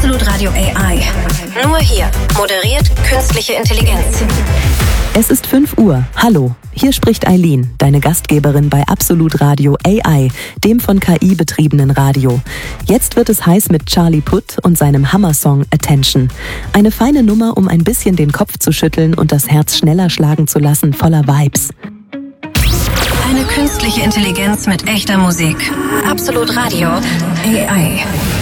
Absolut Radio AI. Nur hier. Moderiert künstliche Intelligenz. Es ist 5 Uhr. Hallo, hier spricht Eileen, deine Gastgeberin bei Absolut Radio AI, dem von KI betriebenen Radio. Jetzt wird es heiß mit Charlie Puth und seinem Hammersong Attention. Eine feine Nummer, um ein bisschen den Kopf zu schütteln und das Herz schneller schlagen zu lassen, voller Vibes. Eine künstliche Intelligenz mit echter Musik. Absolut Radio AI.